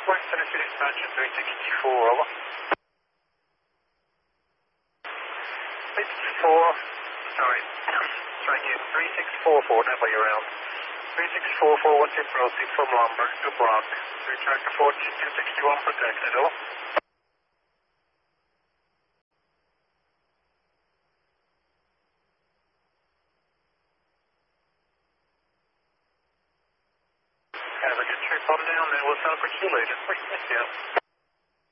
West Tennessee expansion 364, over. 64, sorry, try again, 3644, now by your round. 3644, what's your proceed from Lumber to Brock? Return to 261 protected, over. Have a good trip on down, and we'll celebrate you later. Wait, miss you.